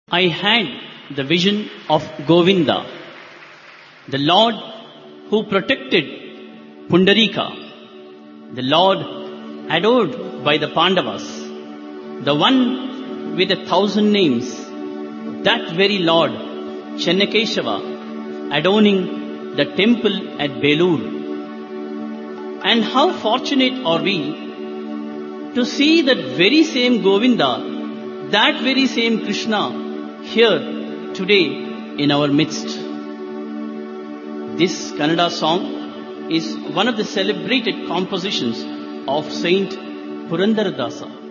I had the vision of Govinda, the Lord who protected Pundarika, the Lord adored by the Pandavas, the one with 1,000 names, that very Lord, Chennakeshava, adorning the temple at Belur. And how fortunate are we to see that very same Govinda, that very same Krishna, here today in our midst. This Kannada song is one of the celebrated compositions of Saint Purandaradasa.